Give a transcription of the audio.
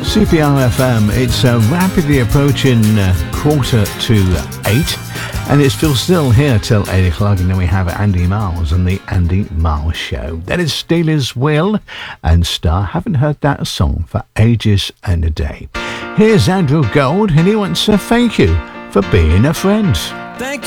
CPR FM, it's rapidly approaching 7:45, and it's still here till 8 o'clock, and then we have Andy Miles on the Andy Miles Show. That is Steelers Will and Star. Haven't heard that song for ages and a day. Here's Andrew Gold, and he wants to thank you for being a friend. Thank you.